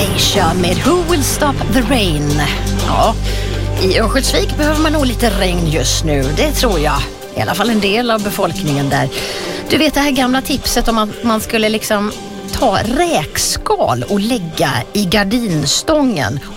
Asia med Who Will Stop the Rain. Ja, i Örnsköldsvik behöver man nog lite regn just nu, det tror jag. I alla fall en del av befolkningen där. Du vet det här gamla tipset om att man skulle liksom ta räkskal och lägga i gardinstången